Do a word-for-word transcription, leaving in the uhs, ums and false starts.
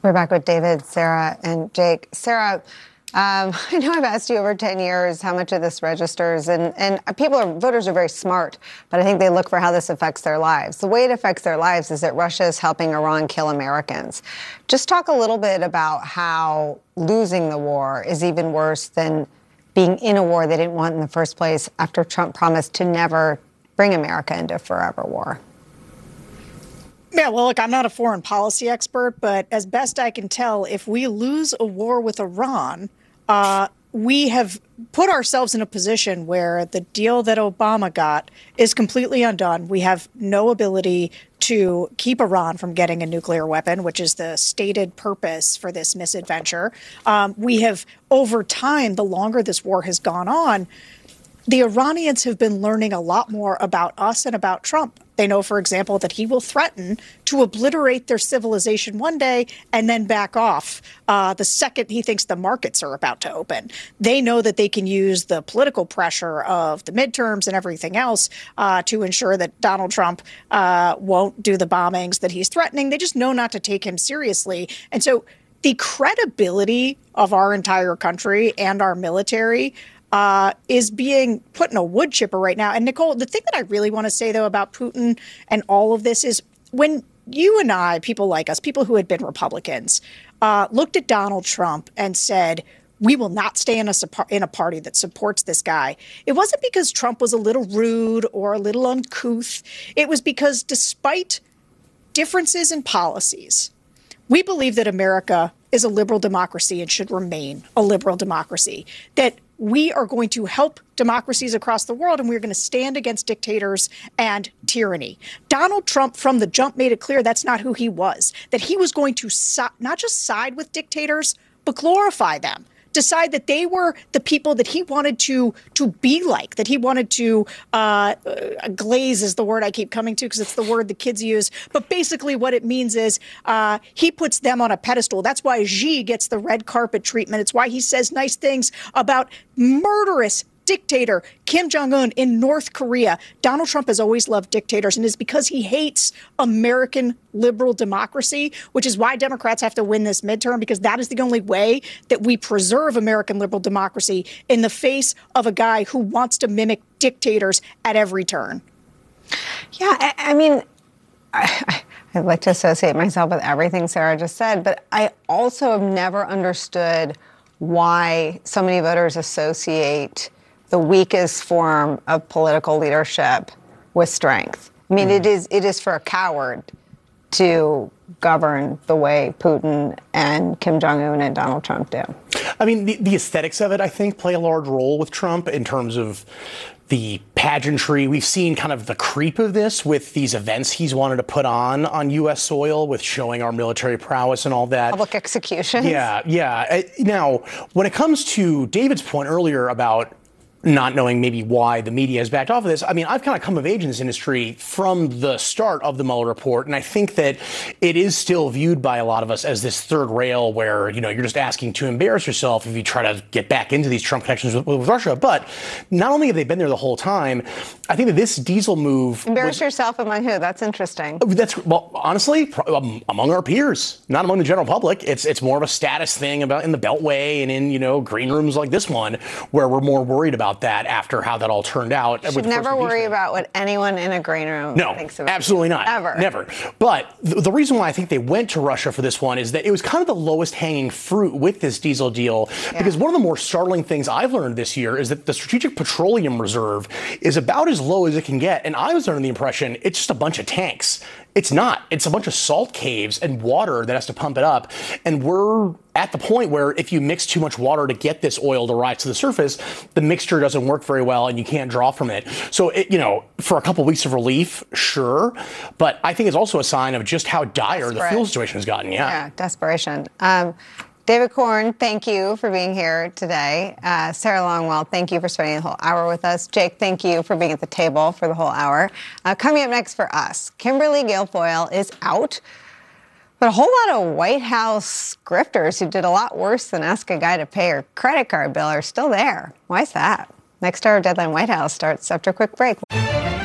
We're back with David, Sarah, and Jake. Sarah, um, I know I've asked you over ten years how much of this registers, and, and people are, voters are very smart, but I think they look for how this affects their lives. The way it affects their lives is that Russia is helping Iran kill Americans. Just talk a little bit about how losing the war is even worse than being in a war they didn't want in the first place after Trump promised to never bring America into forever war. Yeah, well, look, I'm not a foreign policy expert, but as best I can tell, if we lose a war with Iran, uh, we have put ourselves in a position where the deal that Obama got is completely undone. We have no ability to keep Iran from getting a nuclear weapon, which is the stated purpose for this misadventure. Um, we have, over time, the longer this war has gone on, the Iranians have been learning a lot more about us and about Trump. They know, for example, that he will threaten to obliterate their civilization one day and then back off uh, the second he thinks the markets are about to open. They know that they can use the political pressure of the midterms and everything else uh, to ensure that Donald Trump uh, won't do the bombings that he's threatening. They just know not to take him seriously. And so the credibility of our entire country and our military Uh, is being put in a wood chipper right now. And Nicole, the thing that I really want to say, though, about Putin and all of this is when you and I, people like us, people who had been Republicans, uh, looked at Donald Trump and said, we will not stay in a, in a party that supports this guy. It wasn't because Trump was a little rude or a little uncouth. It was because despite differences in policies, we believe that America is a liberal democracy and should remain a liberal democracy, that we are going to help democracies across the world, and we're going to stand against dictators and tyranny. Donald Trump, from the jump, made it clear that's not who he was, that he was going to si- not just side with dictators, but glorify them, decide that they were the people that he wanted to to be like, that he wanted to uh, uh, glaze is the word I keep coming to because it's the word the kids use. But basically what it means is uh, he puts them on a pedestal. That's why Xi gets the red carpet treatment. It's why he says nice things about murderous dictator Kim Jong-un in North Korea. Donald Trump has always loved dictators, and it's because he hates American liberal democracy, which is why Democrats have to win this midterm, because that is the only way that we preserve American liberal democracy in the face of a guy who wants to mimic dictators at every turn. Yeah, I, I mean, I, I'd like to associate myself with everything Sarah just said, but I also have never understood why so many voters associate the weakest form of political leadership with strength. I mean, mm. it is it is for a coward to govern the way Putin and Kim Jong-un and Donald Trump do. I mean, the, the aesthetics of it, I think, play a large role with Trump in terms of the pageantry. We've seen kind of the creep of this with these events he's wanted to put on on U S soil with showing our military prowess and all that. Public executions. Yeah, yeah. Now, when it comes to David's point earlier about not knowing maybe why the media has backed off of this. I mean, I've kind of come of age in this industry from the start of the Mueller report, and I think that it is still viewed by a lot of us as this third rail where, you know, you're just asking to embarrass yourself if you try to get back into these Trump connections with, with Russia. But not only have they been there the whole time, I think that this diesel move... Embarrass was, yourself among who? That's interesting. That's, well, honestly, among our peers, not among the general public. It's it's more of a status thing about in the Beltway and in, you know, green rooms like this one where we're more worried about that after how that all turned out. Should never worry about what anyone in a green room no, thinks of. Absolutely not. Ever. Never. But the, the reason why I think they went to Russia for this one is that it was kind of the lowest hanging fruit with this diesel deal. Yeah. Because one of the more startling things I've learned this year is that the Strategic Petroleum Reserve is about as low as it can get. And I was under the impression it's just a bunch of tanks. It's not. It's a bunch of salt caves and water that has to pump it up. And we're at the point where if you mix too much water to get this oil to rise to the surface, the mixture doesn't work very well and you can't draw from it. So, it, you know, for a couple of weeks of relief, sure. But I think it's also a sign of just how dire Desperate. the fuel situation has gotten. Yeah. Yeah, desperation. Um, David Corn, thank you for being here today. Uh, Sarah Longwell, thank you for spending the whole hour with us. Jake, thank you for being at the table for the whole hour. Uh, coming up next for us, Kimberly Guilfoyle is out, but a whole lot of White House grifters who did a lot worse than ask a guy to pay her credit card bill are still there. Why is that? Next hour, Deadline White House starts after a quick break.